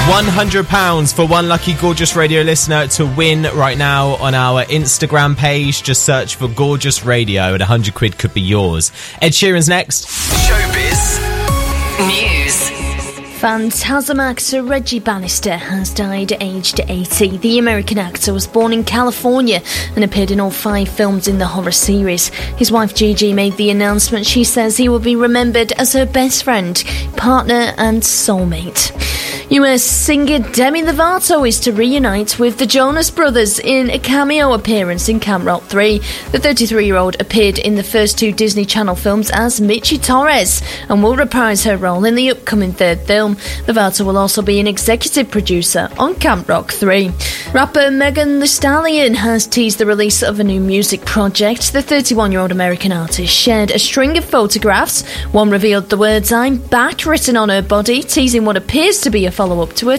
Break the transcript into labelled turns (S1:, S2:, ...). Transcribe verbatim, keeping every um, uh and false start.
S1: one hundred pounds for one lucky Gorgeous Radio listener to win right now on our Instagram page. Just search for Gorgeous Radio and one hundred quid could be yours. Ed Sheeran's next.
S2: Showbiz News.
S3: Phantasm actor Reggie Bannister has died aged eighty. The American actor was born in California and appeared in all five films in the horror series. His wife Gigi made the announcement. She says he will be remembered as her best friend, partner and soulmate. U S singer Demi Lovato is to reunite with the Jonas Brothers in a cameo appearance in Camp Rock three. The thirty-three-year-old appeared in the first two Disney Channel films as Michi Torres and will reprise her role in the upcoming third film. Lovato will also be an executive producer on Camp Rock three. Rapper Megan Thee Stallion has teased the release of a new music project. The thirty-one-year-old American artist shared a string of photographs. One revealed the words "I'm back" written on her body, teasing what appears to be a follow-up to her